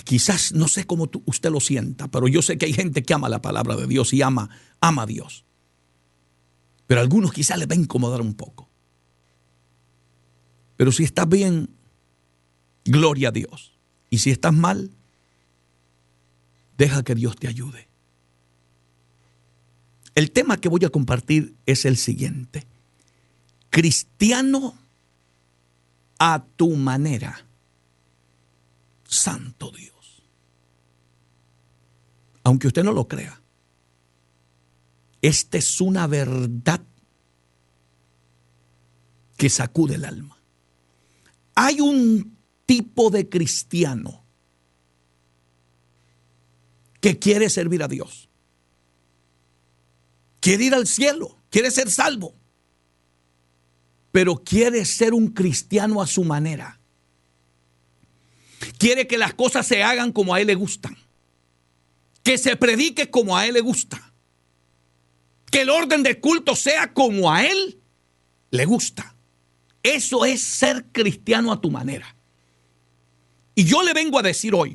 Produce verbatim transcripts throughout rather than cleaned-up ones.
quizás no sé cómo tú, usted lo sienta, pero yo sé que hay gente que ama la palabra de Dios y ama, ama a Dios. Pero a algunos quizás les va a incomodar un poco. Pero si estás bien, gloria a Dios. Y si estás mal, deja que Dios te ayude. El tema que voy a compartir es el siguiente. Cristiano a tu manera. Santo Dios. Aunque usted no lo crea, esta es una verdad que sacude el alma. Hay un tipo de cristiano que quiere servir a Dios. Quiere ir al cielo, quiere ser salvo, pero quiere ser un cristiano a su manera. Quiere que las cosas se hagan como a él le gustan, que se predique como a él le gusta, que el orden del culto sea como a él le gusta. Eso es ser cristiano a tu manera. Y yo le vengo a decir hoy,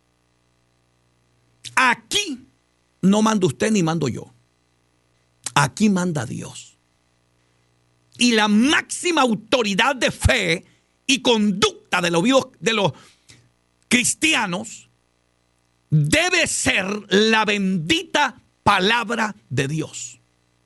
aquí no manda usted ni mando yo. Aquí manda Dios. Y la máxima autoridad de fe y conducta de los, de los cristianos debe ser la bendita palabra de Dios.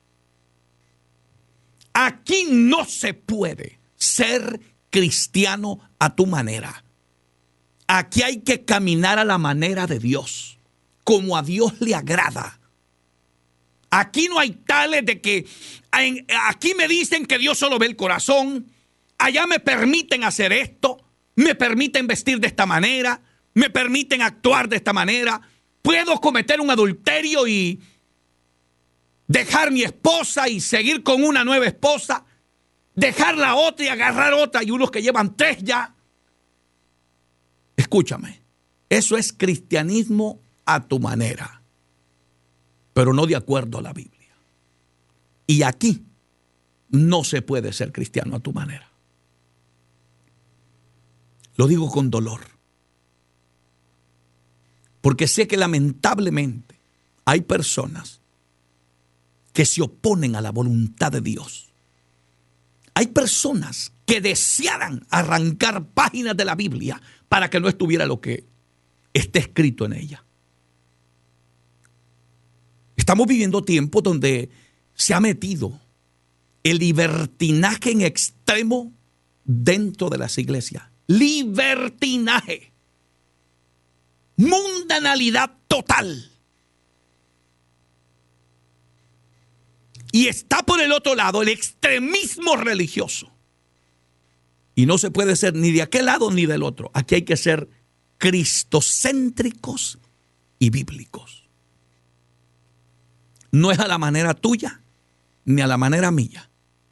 Aquí no se puede ser cristiano a tu manera. Aquí hay que caminar a la manera de Dios, como a Dios le agrada. Aquí no hay tales de que, aquí me dicen que Dios solo ve el corazón, allá me permiten hacer esto, me permiten vestir de esta manera, me permiten actuar de esta manera, puedo cometer un adulterio y dejar mi esposa y seguir con una nueva esposa, dejar la otra y agarrar otra y unos que llevan tres ya. Escúchame, eso es cristianismo a tu manera, pero no de acuerdo a la Biblia. Y aquí no se puede ser cristiano a tu manera. Lo digo con dolor, porque sé que lamentablemente hay personas que se oponen a la voluntad de Dios. Hay personas que desearan arrancar páginas de la Biblia para que no estuviera lo que está escrito en ella. Estamos viviendo tiempos donde se ha metido el libertinaje en extremo dentro de las iglesias. Libertinaje. Mundanalidad total. Y está por el otro lado el extremismo religioso. Y no se puede ser ni de aquel lado ni del otro. Aquí hay que ser cristocéntricos y bíblicos. No es a la manera tuya ni a la manera mía.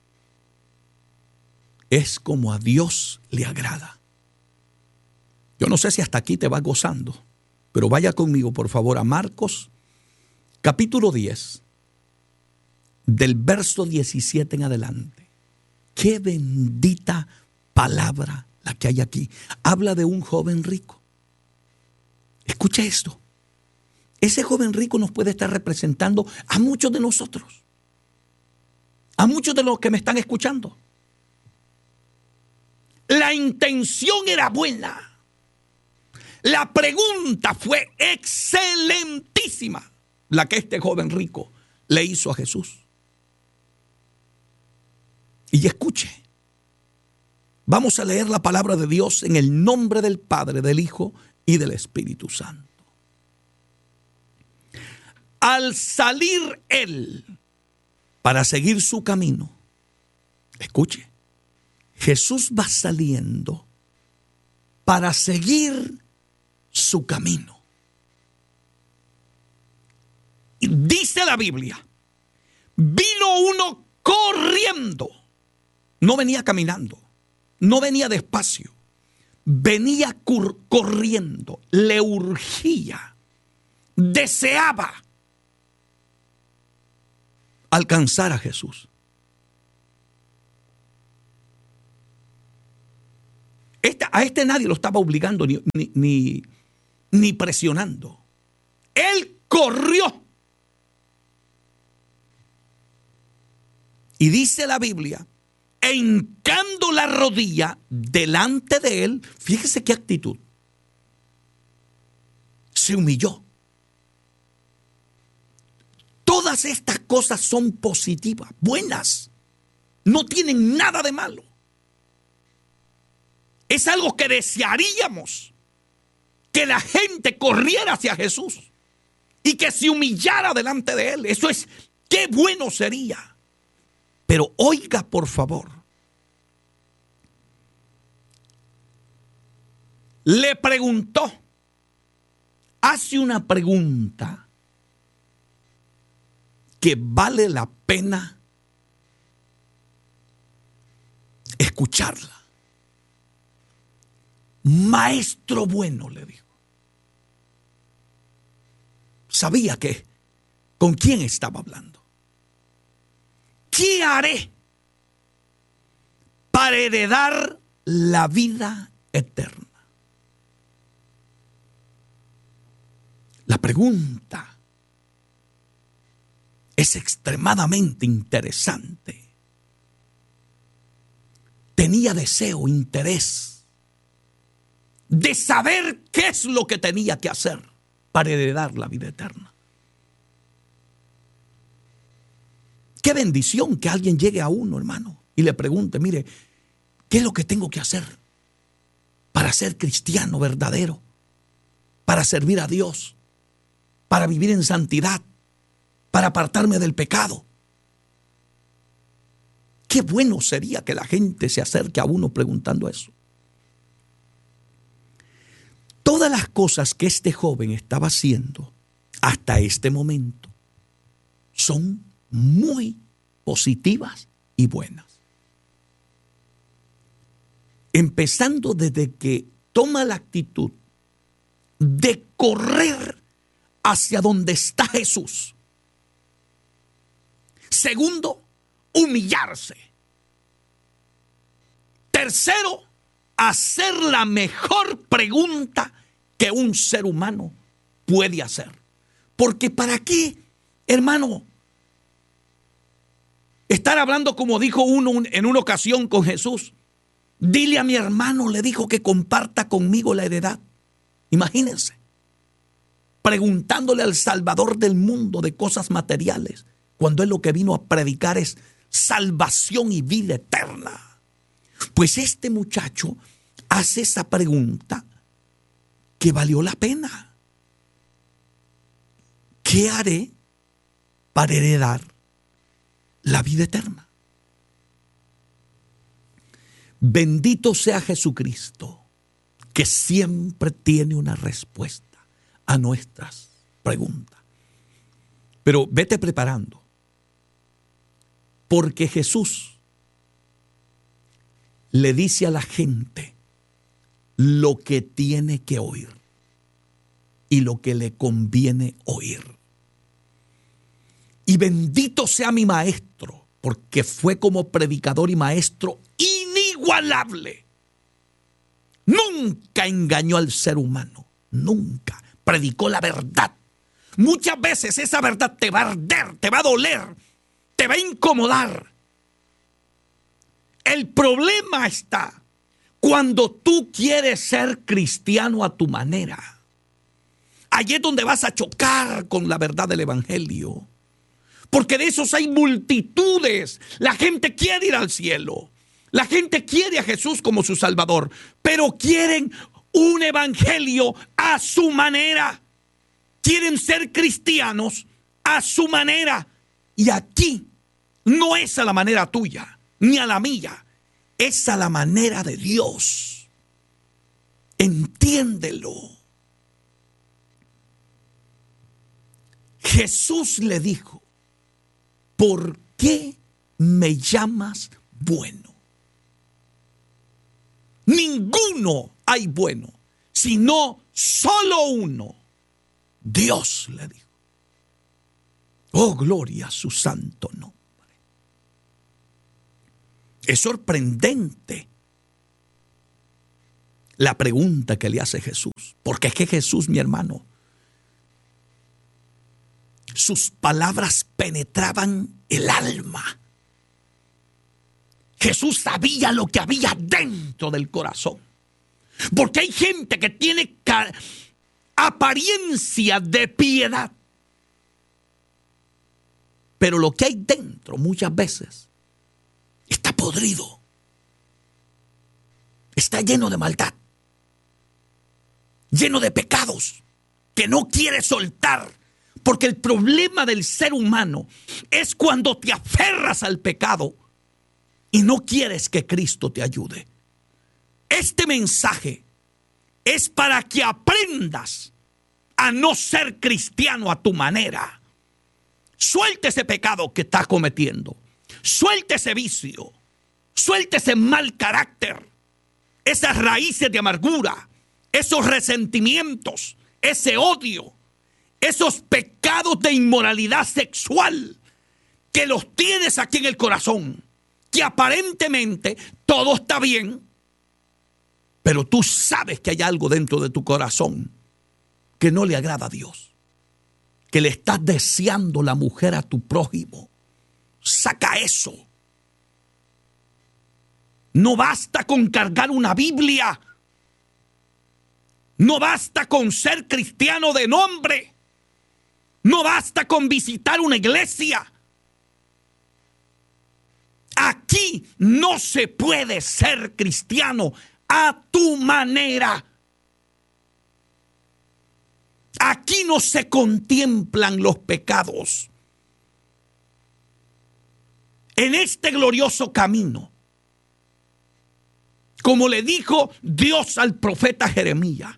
Es como a Dios le agrada. Yo no sé si hasta aquí te vas gozando, pero vaya conmigo por favor a Marcos capítulo diez, del verso diecisiete en adelante. Qué bendita palabra la que hay aquí. Habla de un joven rico. Escucha esto. Ese joven rico nos puede estar representando a muchos de nosotros, a muchos de los que me están escuchando. La intención era buena. La pregunta fue excelentísima, la que este joven rico le hizo a Jesús. Y escuche, vamos a leer la palabra de Dios en el nombre del Padre, del Hijo y del Espíritu Santo. Al salir él para seguir su camino, escuche, Jesús va saliendo para seguir su camino. Y dice la Biblia, vino uno corriendo, no venía caminando, no venía despacio, venía cur- corriendo, le urgía, deseaba alcanzar a Jesús. Este, a este nadie lo estaba obligando, ni, ni, ni, ni presionando. Él corrió. Y dice la Biblia, e hincando la rodilla delante de él, fíjese qué actitud, se humilló. Todas estas cosas son positivas, buenas, no tienen nada de malo. Es algo que desearíamos, que la gente corriera hacia Jesús y que se humillara delante de él. Eso es, qué bueno sería. Pero oiga, por favor, le preguntó, hace una pregunta que vale la pena escucharla. Maestro bueno, le dijo. Sabía que con quién estaba hablando. ¿Qué haré para heredar la vida eterna? La pregunta es extremadamente interesante. Tenía deseo, interés de saber qué es lo que tenía que hacer para heredar la vida eterna. Qué bendición que alguien llegue a uno, hermano, y le pregunte, mire, ¿qué es lo que tengo que hacer para ser cristiano verdadero? Para servir a Dios, para vivir en santidad, para apartarme del pecado. Qué bueno sería que la gente se acerque a uno preguntando eso. Todas las cosas que este joven estaba haciendo hasta este momento son muy positivas y buenas. Empezando desde que toma la actitud de correr hacia donde está Jesús. Segundo, humillarse. Tercero, hacer la mejor pregunta que un ser humano puede hacer. Porque ¿para qué, hermano, estar hablando como dijo uno en una ocasión con Jesús? Dile a mi hermano, le dijo, que comparta conmigo la heredad. Imagínense, preguntándole al Salvador del mundo de cosas materiales, cuando él lo que vino a predicar es salvación y vida eterna. Pues este muchacho hace esa pregunta que valió la pena. ¿Qué haré para heredar la vida eterna? Bendito sea Jesucristo, que siempre tiene una respuesta a nuestras preguntas. Pero vete preparando, porque Jesús le dice a la gente lo que tiene que oír y lo que le conviene oír. Y bendito sea mi maestro, porque fue como predicador y maestro inigualable. Nunca engañó al ser humano, nunca. Predicó la verdad. Muchas veces esa verdad te va a arder, te va a doler, te va a incomodar. El problema está cuando tú quieres ser cristiano a tu manera. Allí es donde vas a chocar con la verdad del evangelio. Porque de esos hay multitudes. La gente quiere ir al cielo. La gente quiere a Jesús como su Salvador. Pero quieren un evangelio a su manera. Quieren ser cristianos a su manera. Y aquí no es a la manera tuya, ni a la mía. Es a la manera de Dios. Entiéndelo. Jesús le dijo, ¿por qué me llamas bueno? Ninguno hay bueno, sino solo uno. Dios le dijo. Oh, gloria a su santo nombre. Es sorprendente la pregunta que le hace Jesús. Porque es que Jesús, mi hermano, sus palabras penetraban el alma. Jesús sabía lo que había dentro del corazón. Porque hay gente que tiene apariencia de piedad, pero lo que hay dentro muchas veces está podrido. Está lleno de maldad, lleno de pecados que no quiere soltar. Porque el problema del ser humano es cuando te aferras al pecado y no quieres que Cristo te ayude. Este mensaje es para que aprendas a no ser cristiano a tu manera. Suelta ese pecado que estás cometiendo. Suelta ese vicio. Suelta ese mal carácter. Esas raíces de amargura. Esos resentimientos. Ese odio. Esos pecados de inmoralidad sexual que los tienes aquí en el corazón. Que aparentemente todo está bien, pero tú sabes que hay algo dentro de tu corazón que no le agrada a Dios. Que le estás deseando la mujer a tu prójimo. Saca eso. No basta con cargar una Biblia. No basta con ser cristiano de nombre. No basta con visitar una iglesia. Aquí no se puede ser cristiano a tu manera. Aquí no se contemplan los pecados. En este glorioso camino, como le dijo Dios al profeta Jeremías,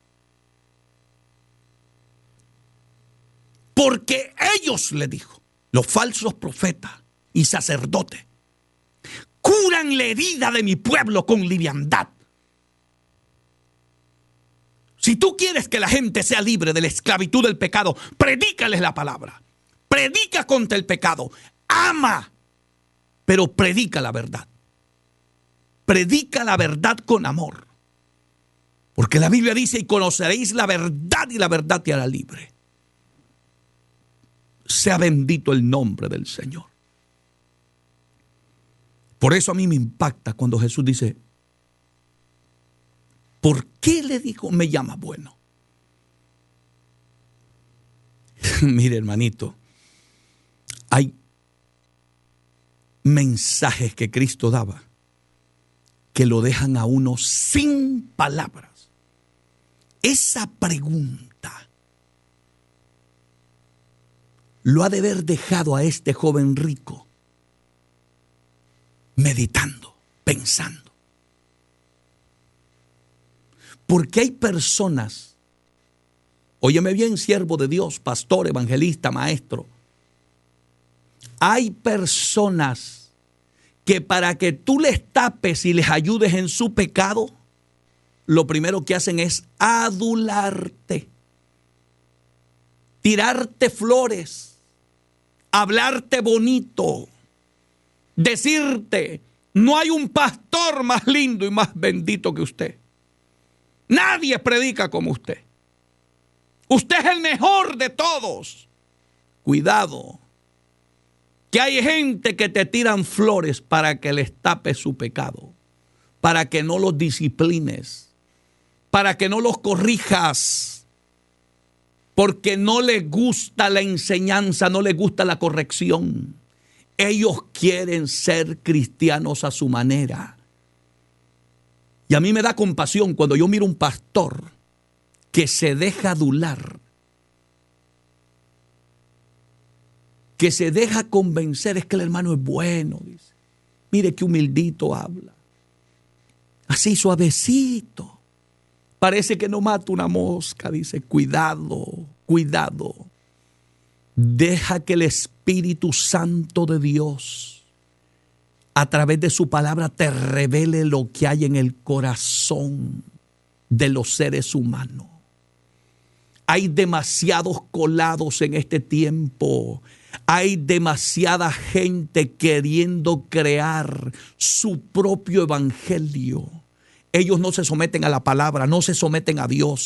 porque ellos, le dijo, los falsos profetas y sacerdotes, curan la herida de mi pueblo con liviandad. Si tú quieres que la gente sea libre de la esclavitud del pecado, predícales la palabra. Predica contra el pecado. Ama, pero predica la verdad. Predica la verdad con amor. Porque la Biblia dice, y conoceréis la verdad y la verdad te hará libre. Sea bendito el nombre del Señor. Por eso a mí me impacta cuando Jesús dice, ¿por qué le dijo me llama bueno? Mire, hermanito, hay mensajes que Cristo daba que lo dejan a uno sin palabras. Esa pregunta lo ha de haber dejado a este joven rico meditando, pensando. Porque hay personas, óyeme bien, siervo de Dios, pastor, evangelista, maestro, hay personas que para que tú les tapes y les ayudes en su pecado, lo primero que hacen es adularte, tirarte flores, hablarte bonito, decirte, no hay un pastor más lindo y más bendito que usted. Nadie predica como usted. Usted es el mejor de todos. Cuidado, que hay gente que te tiran flores para que les tapes su pecado, para que no los disciplines, para que no los corrijas, porque no les gusta la enseñanza, no les gusta la corrección. Ellos quieren ser cristianos a su manera. Y a mí me da compasión cuando yo miro un pastor que se deja adular, que se deja convencer. Es que el hermano es bueno, dice. Mire qué humildito habla. Así suavecito. Parece que no mata una mosca, dice. Cuidado, cuidado. Deja que el Espíritu Santo de Dios a través de su palabra te revele lo que hay en el corazón de los seres humanos. Hay demasiados colados en este tiempo. Hay demasiada gente queriendo crear su propio evangelio. ellos no se someten a la palabra, no se someten a Dios.